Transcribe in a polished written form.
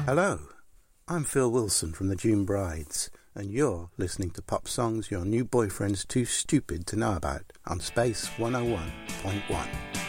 Hello, I'm Phil Wilson from the June Brides, and you're listening to pop songs your new boyfriend's too stupid to know about on Space 101.1.